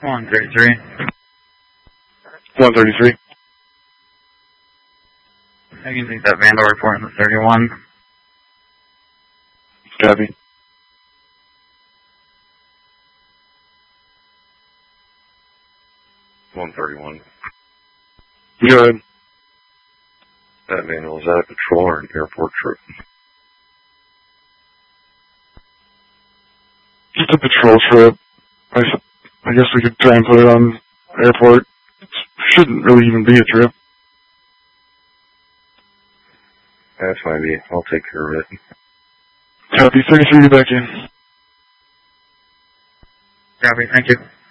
133. 133. I can take that vandal report in the 31. Copy. $131. Go ahead. That vandal is out of patrol or an airport trip. Just a patrol trip. I guess we could try and put it on airport. It shouldn't really even be a trip. That's fine, B. I'll take care of it. Copy. 33, you back in. Copy, thank you.